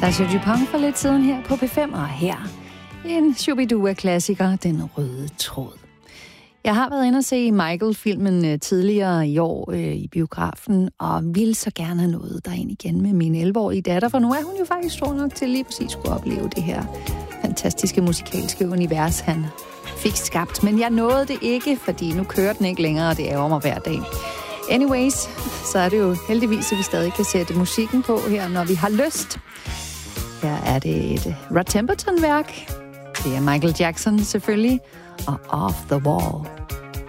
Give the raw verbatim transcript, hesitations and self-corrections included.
Sasha Dupont for lidt siden her på P fem, og her en Shubidua-klassiker, Den Røde Tråd. Jeg har været inde og se Michael-filmen tidligere i år øh, i biografen, og ville så gerne have nået derind igen med min elleve-årige datter, for nu er hun jo faktisk stor nok til lige præcis at opleve det her fantastiske musikalske univers, han fik skabt. Men jeg nåede det ikke, fordi nu kører den ikke længere, og det ærger mig hver dag. Anyways, så er det jo heldigvis, at vi stadig kan sætte musikken på her, når vi har lyst. Her er det et Rod Temperton-værk. Det er Michael Jackson selvfølgelig, og Off the Wall.